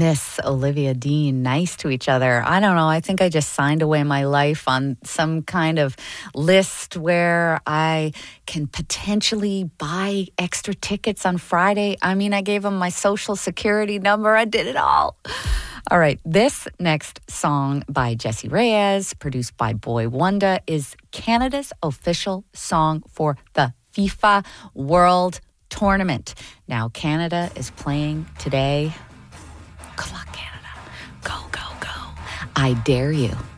Miss Olivia Dean nice to each other. I don't know. I think I just signed away my life on some kind of list where I can potentially buy extra tickets on Friday. I mean, I gave him my social security number. I did it all. All right, this next song by Jessie Reyez, produced by Boy Wonder, is Canada's official song for the FIFA World Tournament. Now, Canada is playing today. Good luck, Canada. Go, go, go. I dare you.